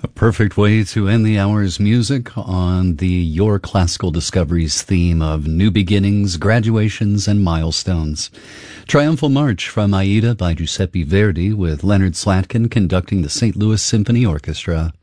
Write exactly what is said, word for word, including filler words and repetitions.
A perfect way to end the hour's music on the Your Classical Discoveries theme of new beginnings, graduations, and milestones. Triumphal March from Aida by Giuseppe Verdi with Leonard Slatkin conducting the Saint Louis Symphony Orchestra.